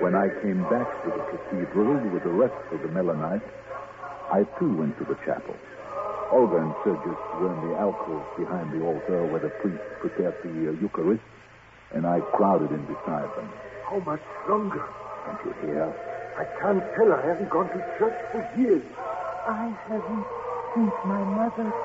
When I came back to the cathedral with the rest of the Melanites, I too went to the chapel. Olga and Sergius were in the alcove behind the altar where the priest prepared the Eucharist, and I crowded in beside them. How much longer? Don't you hear? I can't tell. I haven't gone to church for years. I haven't since my mother